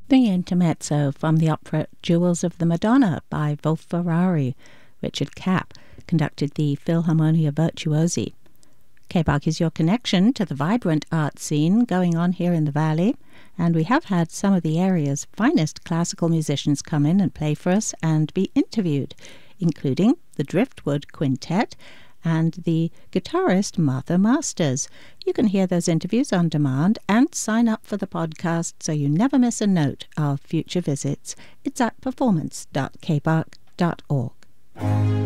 The intermezzo from the opera Jewels of the Madonna by Wolf Ferrari. Richard Kapp conducted the Philharmonia Virtuosi. KBARC is your connection to the vibrant art scene going on here in the Valley, and we have had some of the area's finest classical musicians come in and play for us and be interviewed, including the Driftwood Quintet and the guitarist Martha Masters. You can hear those interviews on demand and sign up for the podcast so you never miss a note of future visits. It's at performance.kbark.org.